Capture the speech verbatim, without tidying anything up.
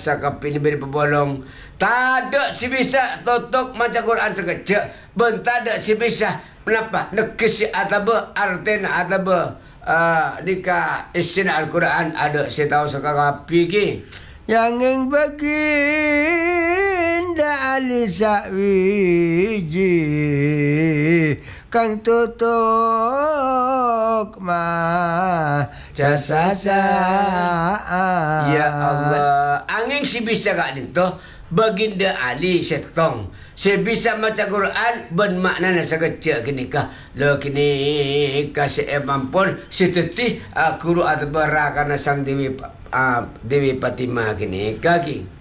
asa kapin beri pebolong. Tak ada si bisa totok macam Quran sekecek. Ben tak ada si bisa kenapa nekesi ataba artena ataba uh, dika isin Al-Quran ada saya tahu sekarang api ki. Yang ing baginda Ali Sakwiji kang tutuk mah jasasa. Ya Allah, angin si bisa kak dinto baginda Ali setong. Si bisa maca Quran ben maknana sekecek kini kah. Lo kini kasih emampun si tetih uh, guru atbara karena sang Dewi uh, Dewi Fatimah kini kaki.